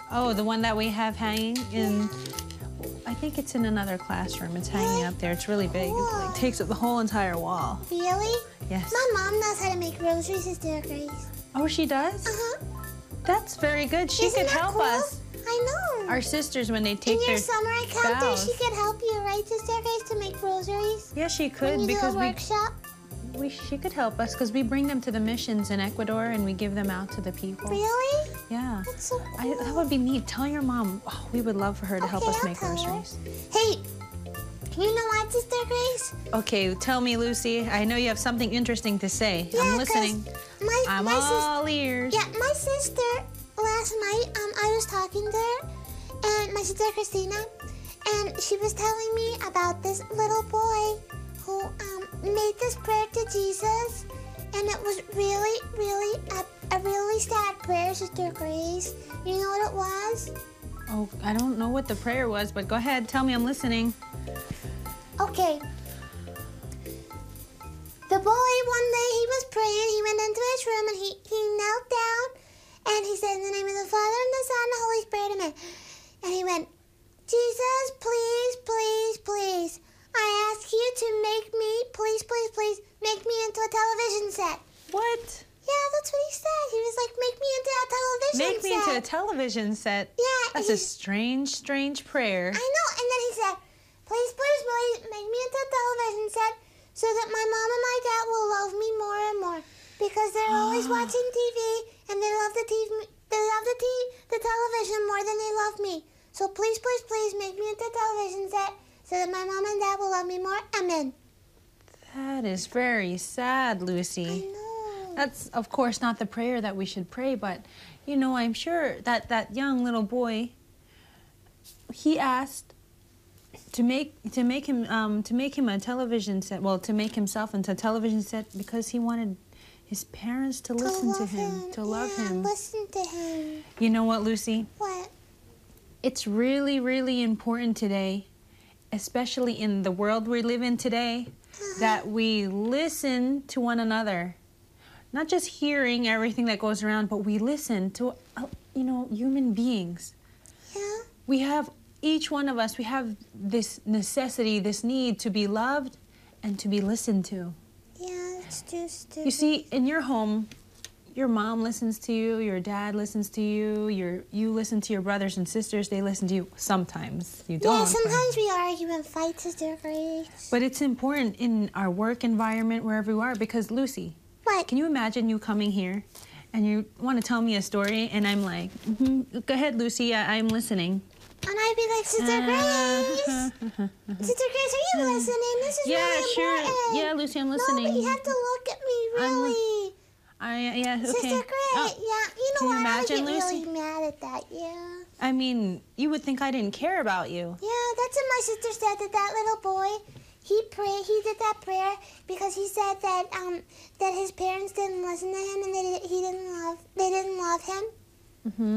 Oh, the one that we have hanging in, I think it's in another classroom. It's hanging up there. It's really big. It like, takes up the whole entire wall. Really? Yes. My mom knows how to make rosaries, Sister Grace. Oh, she does? Uh-huh. That's very good. She Isn't could that help cool? us. I know. Our sisters, when they take in their your summer encounter, vows. she could help you, right, Sister Grace, to make rosaries? Yeah, she could When you because do a workshop? she could help us because we bring them to the missions in Ecuador and we give them out to the people. Really? Yeah. That's so cool. That would be neat. Tell your mom. Oh, we would love for her to help us make I'll tell her. rosaries. Hey, you know what, Sister Grace? Okay, tell me, Lucy. I know you have something interesting to say. Yeah, I'm listening. I'm all ears. Yeah, my sister, last night, I was talking to her, and my sister Christina, and she was telling me about this little boy who made this prayer to Jesus, and it was really, really a really sad prayer, Sister Grace. You know what it was? Oh, I don't know what the prayer was, but go ahead. Tell me. I'm listening. Okay. The boy, one day he was praying, he went into his room and he knelt down and he said, in the name of the Father and the Son and the Holy Spirit, amen. And he went, Jesus, please, please, please, I ask you to make me, please, please, please, make me into a television set. What? Yeah, that's what he said. He was like, make me into a television set. Make me into a television set? Yeah. That's a strange, strange prayer. I know. And then he said, please, please, please, make me into a television set so that my mom and my dad will love me more and more. Because they're always watching TV and they love the TV, the television more than they love me. So please, please, please make me into a television set so that my mom and dad will love me more. Amen. That is very sad, Lucy. I know. That's, of course, not the prayer that we should pray, but, you know, I'm sure that that young little boy, he asked to make him a television set, well, to make himself into a television set because he wanted his parents to listen to him, to love him. Listen to him. You know what, Lucy? What? It's really, really important today, especially in the world we live in today, that we listen to one another. Not just hearing everything that goes around, but we listen to, you know, human beings. Yeah? We have, each one of us, we have this necessity, this need to be loved and to be listened to. Yeah, it's just... You see, in your home, your mom listens to you, your dad listens to you, you listen to your brothers and sisters, they listen to you. Sometimes you don't. Yeah, sometimes we argue and fight, Sister Grace. But it's important in our work environment, wherever you are, because Lucy, What? can you imagine you coming here and you want to tell me a story and I'm like, go ahead, Lucy, I'm listening. And I'd be like, Sister Grace! Sister Grace, are you listening? This is really important. Yeah, Lucy, I'm listening. No, but you have to look at me, really. Yeah, okay. Sister Grace, yeah. You know Can you what? imagine, I get Lucy? really mad at that, yeah. I mean, you would think I didn't care about you. Yeah, that's what my sister said, that little boy, he did that prayer because he said that that his parents didn't listen to him and they didn't love him.